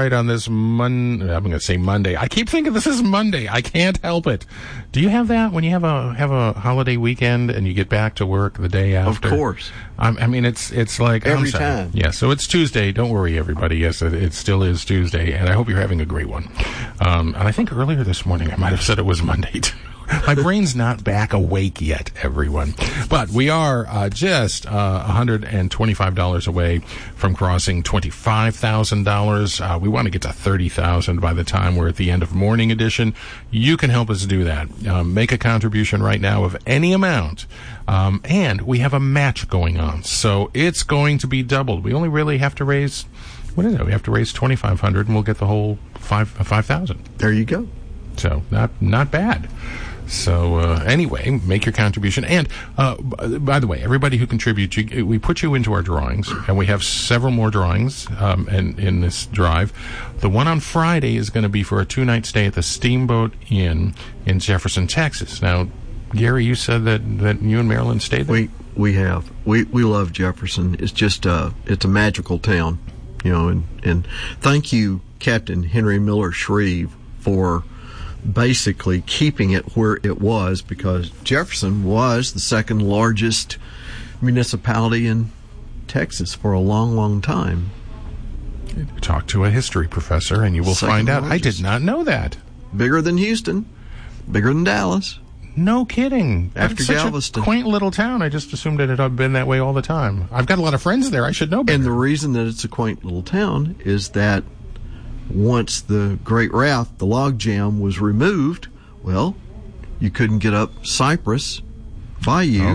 right on this I'm going to say Monday. I keep thinking this is Monday. I can't help it. Do you have that when you have a holiday weekend and you get back to work the day after? Of course. I mean, it's like every time. Yeah, so it's Tuesday. Don't worry, everybody. Yes, it still is Tuesday, and I hope you're having a great one. And I think earlier this morning I might have said it was Monday too. My brain's not back awake yet, everyone. But we are just $125 away from crossing $25,000. We want to get to $30,000 by the time we're at the end of Morning Edition. You can help us do that. Make a contribution right now of any amount. And we have a match going on. So it's going to be doubled. We only really have to raise, what is it? We have to raise $2,500 and we'll get the whole $5,000. There you go. So not bad. So anyway, make your contribution. And by the way, everybody who contributes, we put you into our drawings, and we have several more drawings in this drive. The one on Friday is going to be for a 2-night stay at the Steamboat Inn in Jefferson, Texas. Now, Gary, you said that you and Marilyn stayed there? We have. We love Jefferson. It's just it's a magical town, and thank you, Captain Henry Miller Shreve, for basically keeping it where it was, because Jefferson was the second largest municipality in Texas for a long, long time. Talk to a history professor and you will find out. I did not know that. Bigger than Houston, bigger than Dallas. No kidding. After Galveston. Such a quaint little town. I just assumed it had been that way all the time. I've got a lot of friends there. I should know better. And the reason that it's a quaint little town is that once the Great Raft, the log jam, was removed, well, you couldn't get up Cypress Bayou